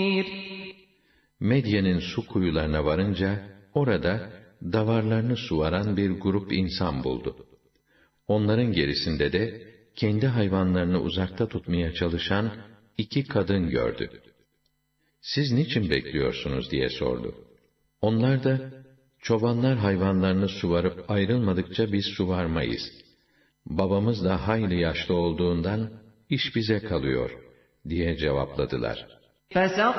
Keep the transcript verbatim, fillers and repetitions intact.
Medyen'in su kuyularına varınca, orada davarlarını suvaran bir grup insan buldu. Onların gerisinde de, kendi hayvanlarını uzakta tutmaya çalışan iki kadın gördü. "Siz niçin bekliyorsunuz?" diye sordu. Onlar da, "Çobanlar hayvanlarını suvarıp ayrılmadıkça biz suvarmayız. Babamız da hayli yaşlı olduğundan, iş bize kalıyor," diye cevapladılar.